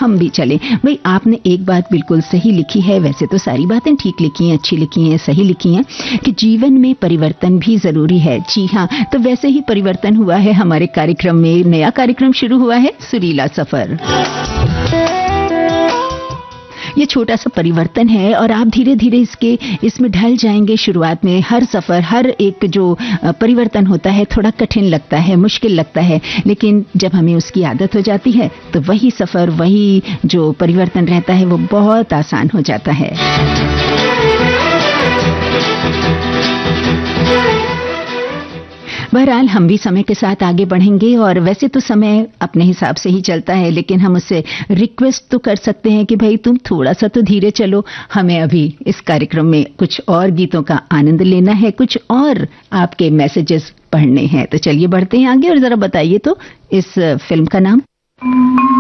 हम भी चलें। भाई आपने एक बात बिल्कुल सही लिखी है, वैसे तो सारी बातें ठीक लिखी हैं, अच्छी लिखी हैं, सही लिखी हैं कि जीवन में परिवर्तन भी जरूरी है। जी हाँ, तो वैसे ही परिवर्तन हुआ है हमारे कार्यक्रम में, नया कार्यक्रम शुरू हुआ है, सुरीला सफर। ये छोटा सा परिवर्तन है और आप धीरे धीरे इसमें ढल जाएंगे। शुरुआत में हर सफर, हर एक जो परिवर्तन होता है थोड़ा कठिन लगता है, मुश्किल लगता है, लेकिन जब हमें उसकी आदत हो जाती है तो वही सफर, वही जो परिवर्तन रहता है वो बहुत आसान हो जाता है। बहरहाल हम भी समय के साथ आगे बढ़ेंगे और वैसे तो समय अपने हिसाब से ही चलता है, लेकिन हम उससे रिक्वेस्ट तो कर सकते हैं कि भाई तुम थोड़ा सा तो धीरे चलो, हमें अभी इस कार्यक्रम में कुछ और गीतों का आनंद लेना है, कुछ और आपके मैसेजेस पढ़ने हैं। तो चलिए बढ़ते हैं आगे और जरा बताइए तो इस फिल्म का नाम।